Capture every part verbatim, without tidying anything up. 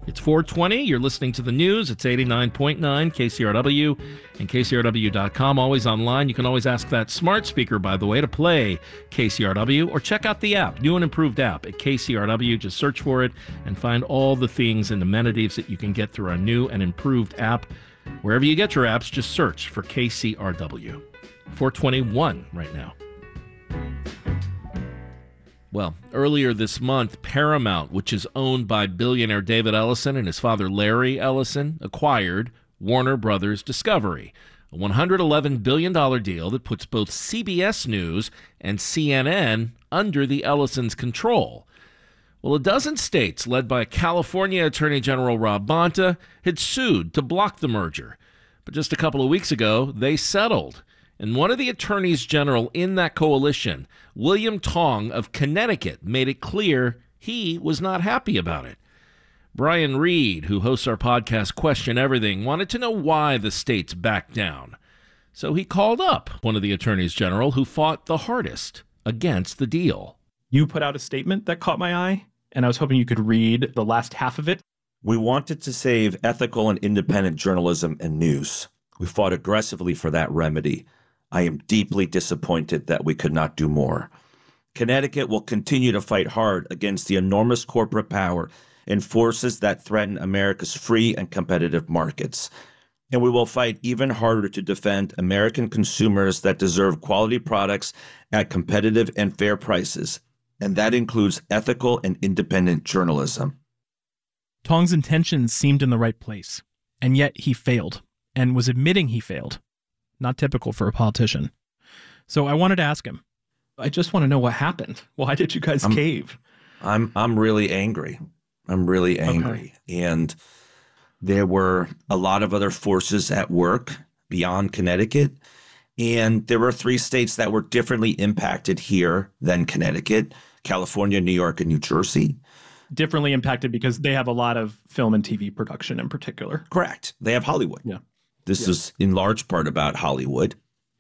It's four twenty. You're listening to the news. It's eighty-nine point nine K C R W and K C R W dot com. Always online. You can always ask that smart speaker, by the way, to play K C R W, or check out the app, new and improved app at K C R W. Just search for it and find all the things and amenities that you can get through our new and improved app. Wherever you get your apps, just search for K C R W. four twenty-one right now. Well, earlier this month, Paramount, which is owned by billionaire David Ellison and his father Larry Ellison, acquired Warner Brothers Discovery, a one hundred eleven billion dollars deal that puts both C B S News and C N N under the Ellisons' control. Well, a dozen states, led by California Attorney General Rob Bonta, had sued to block the merger. But just a couple of weeks ago, they settled. And one of the attorneys general in that coalition, William Tong of Connecticut, made it clear he was not happy about it. Brian Reed, who hosts our podcast Question Everything, wanted to know why the states backed down. So he called up one of the attorneys general who fought the hardest against the deal. You put out a statement that caught my eye, and I was hoping you could read the last half of it. We wanted to save ethical and independent journalism and news. We fought aggressively for that remedy. I am deeply disappointed that we could not do more. Connecticut will continue to fight hard against the enormous corporate power and forces that threaten America's free and competitive markets. And we will fight even harder to defend American consumers that deserve quality products at competitive and fair prices. And that includes ethical and independent journalism. Tong's intentions seemed in the right place, and yet he failed, and was admitting he failed. Not typical for a politician. So I wanted to ask him, I just want to know what happened. Why did you guys I'm, cave? I'm I'm really angry. I'm really angry. Okay. And there were a lot of other forces at work beyond Connecticut. And there were three states that were differently impacted here than Connecticut: California, New York, and New Jersey. Differently impacted because they have a lot of film and T V production in particular. Correct. They have Hollywood. Yeah. This yeah. is in large part about Hollywood.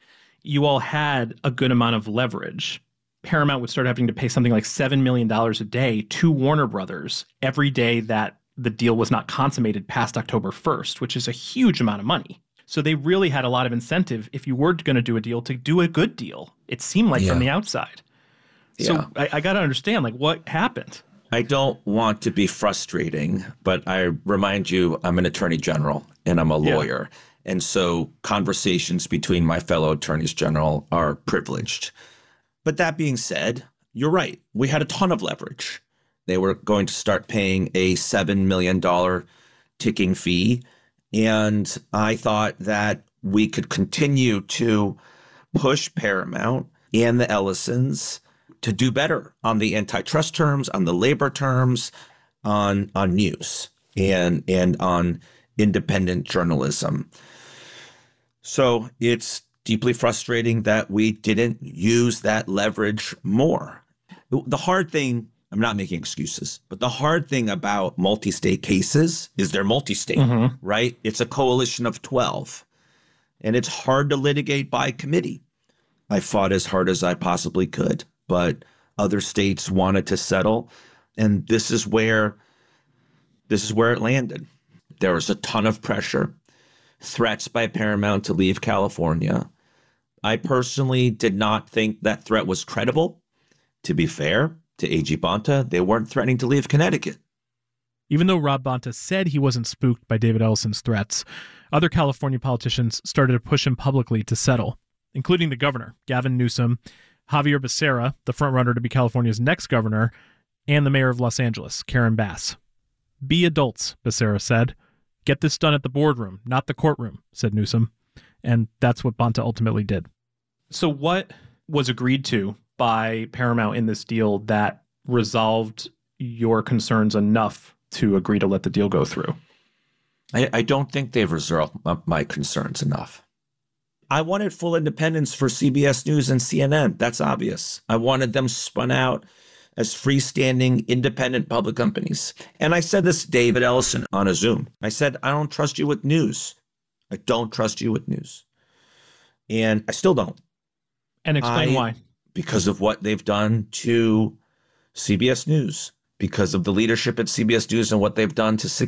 You all had a good amount of leverage. Paramount would start having to pay something like seven million dollars a day to Warner Brothers every day that the deal was not consummated past October first, which is a huge amount of money. So they really had a lot of incentive, if you were going to do a deal, to do a good deal. It seemed like yeah. from the outside. Yeah. So I, I got to understand, like, what happened? I don't want to be frustrating, but I remind you, I'm an attorney general and I'm a lawyer. Yeah. And so conversations between my fellow attorneys general are privileged. But that being said, you're right. We had a ton of leverage. They were going to start paying a seven million dollars ticking fee. And I thought that we could continue to push Paramount and the Ellisons to do better on the antitrust terms, on the labor terms, on on news, and and on independent journalism. So it's deeply frustrating that we didn't use that leverage more. The hard thing, I'm not making excuses, but the hard thing about multi-state cases is they're multi-state, mm-hmm. right? It's a coalition of twelve, and it's hard to litigate by committee. I fought as hard as I possibly could, but other states wanted to settle, and this is where this is where it landed. There was a ton of pressure, threats by Paramount to leave California. I personally did not think that threat was credible. To be fair to A G Bonta, they weren't threatening to leave Connecticut. Even though Rob Bonta said he wasn't spooked by David Ellison's threats, other California politicians started to push him publicly to settle, including the governor, Gavin Newsom, Javier Becerra, the frontrunner to be California's next governor, and the mayor of Los Angeles, Karen Bass. Be adults, Becerra said. Get this done at the boardroom, not the courtroom, said Newsom. And that's what Bonta ultimately did. So what was agreed to by Paramount in this deal that resolved your concerns enough to agree to let the deal go through? I, I don't think they've resolved my concerns enough. I wanted full independence for C B S News and C N N. That's obvious. I wanted them spun out as freestanding, independent public companies. And I said this to David Ellison on a Zoom. I said, I don't trust you with news. I don't trust you with news. And I still don't. And explain I, why. Because of what they've done to C B S News, because of the leadership at C B S News and what they've done to